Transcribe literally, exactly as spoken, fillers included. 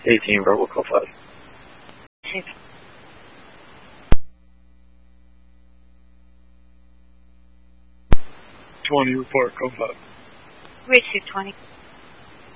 eighteen, verbal, call five. twenty, report, call five. Ridge two twenty.